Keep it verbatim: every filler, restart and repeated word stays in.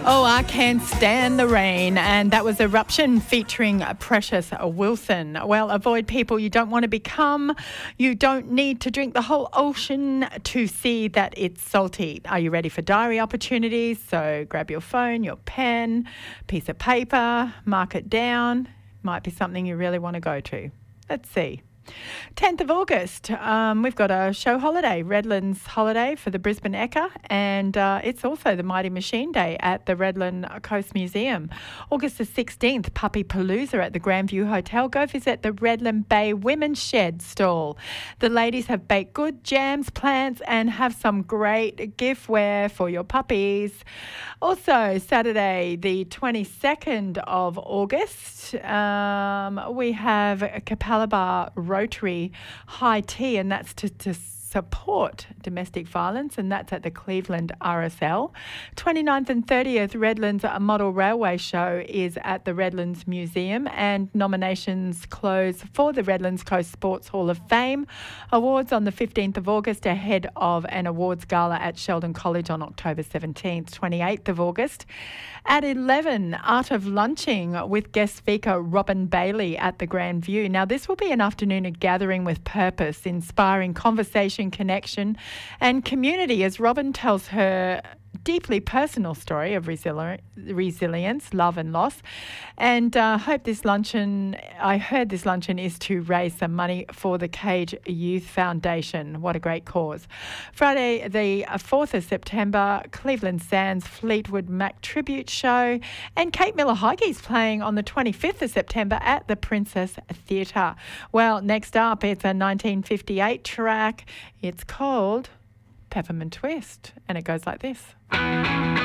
Oh, I Can't Stand the Rain. And that was Eruption featuring Precious Wilson. Well, avoid people you don't want to become. You don't need to drink the whole ocean to see that it's salty. Are you ready for diary opportunities? So grab your phone, your pen, piece of paper, mark it down. Might be something you really want to go to. Let's see. tenth of August, um, we've got a show holiday, Redlands holiday for the Brisbane Ekka, and uh, it's also the Mighty Machine Day at the Redland Coast Museum. August the sixteenth, Puppy Palooza at the Grandview Hotel. Go visit the Redland Bay Women's Shed stall. The ladies have baked good jams, plants, and have some great giftware for your puppies. Also, Saturday, the twenty-second of August, um, we have Capalaba Rotary High Tea, and that's to, to support domestic violence, and that's at the Cleveland R S L. twenty-ninth and thirtieth, Redlands Model Railway Show is at the Redlands Museum, and nominations close for the Redlands Coast Sports Hall of Fame. Awards on the fifteenth of August, ahead of an awards gala at Sheldon College on October seventeenth. twenty-eighth of August, at eleven, Art of Lunching with guest speaker Robin Bailey at the Grand View. Now, this will be an afternoon of gathering with purpose, inspiring conversation, connection and community as Robin tells her deeply personal story of resili- resilience, love and loss. And uh, hope this luncheon, I heard this luncheon is to raise some money for the Cage Youth Foundation. What a great cause. Friday the fourth of September, Cleveland Sands Fleetwood Mac Tribute Show, and Kate Miller-Heidke's playing on the twenty-fifth of September at the Princess Theatre. Well, next up, it's a nineteen fifty-eight track. It's called Peppermint Twist, and it goes like this.